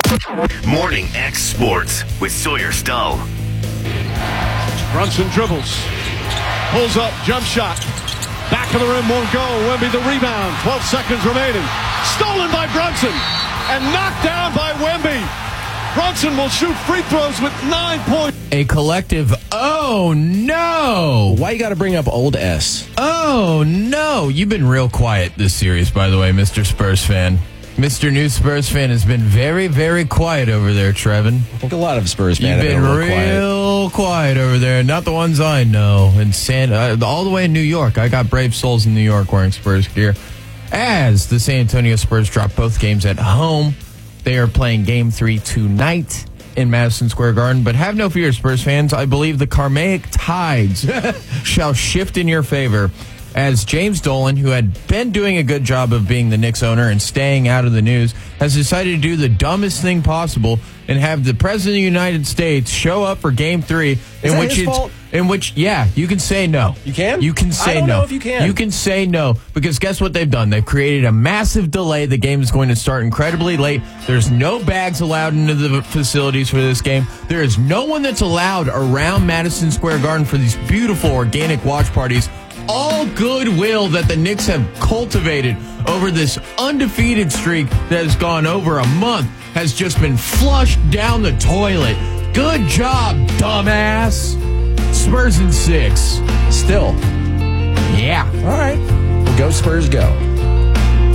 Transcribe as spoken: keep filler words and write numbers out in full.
Morning X Sports with Sawyer Stull. Brunson dribbles. Pulls up, jump shot. Back of the rim, won't go. Wemby the rebound. twelve seconds remaining. Stolen by Brunson. And knocked down by Wemby. Brunson will shoot free throws with nine points. A collective, oh no. Why you got to bring up old S? Oh no. You've been real quiet this series, by the way, Mister Spurs fan. Mister New Spurs fan has been very, very quiet over there, Trevin. I think a lot of Spurs You've fans have been, been real, real quiet. quiet over there. Not the ones I know. In San, uh, all the way in New York. I got brave souls in New York wearing Spurs gear. As the San Antonio Spurs drop both games at home, they are playing Game three tonight in Madison Square Garden. But have no fear, Spurs fans. I believe the karmic tides shall shift in your favor, as James Dolan, who had been doing a good job of being the Knicks owner and staying out of the news, has decided to do the dumbest thing possible and have the President of the United States show up for Game three, Is in that which his it's, fault? in which, yeah, you can say no. You can? You can say I don't no. know if you can. You can say no, because guess what they've done? They've created a massive delay. The game is going to start incredibly late. There's no bags allowed into the facilities for this game. There is no one that's allowed around Madison Square Garden for these beautiful organic watch parties. All goodwill that the Knicks have cultivated over this undefeated streak that has gone over a month has just been flushed down the toilet. Good job, dumbass. Spurs in six. Still. Yeah. All right. Go Spurs, go.